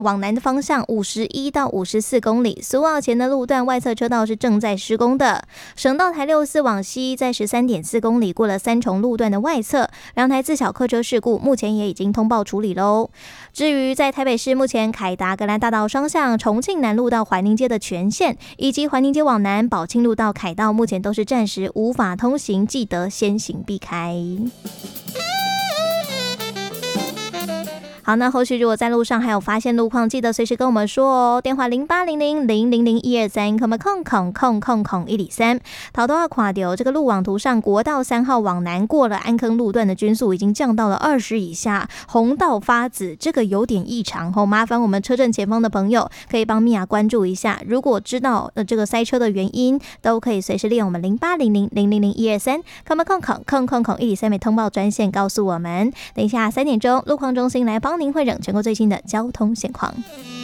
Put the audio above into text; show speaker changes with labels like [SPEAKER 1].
[SPEAKER 1] 往南的方向51到54公里，苏澳前的路段外侧车道是正在施工的。省道台64往西在13.4公里过了三重路段的外侧，两台自小客车事故目前也已经通报处理喽。至于在台北市，目前凯达格兰大道双向、重庆南路到怀宁街的全线，以及怀宁街往南宝庆路到凯道，目前都是暂时无法通行，记得先行避开。好，那后续如果在路上还有发现路况，记得随时跟我们说哦。电话0800000123，0000123。桃多要看到这个路网图上，国道3号往南过了安坑路段的均速已经降到了20以下，红道发紫，这个有点异常哦。麻烦我们车阵前方的朋友可以帮米娅关注一下，如果知道这个塞车的原因，都可以随时利用我们0800000123，123通报专线告诉我们。等一下3点钟，路况中心来帮您汇整全国最新的交通现况。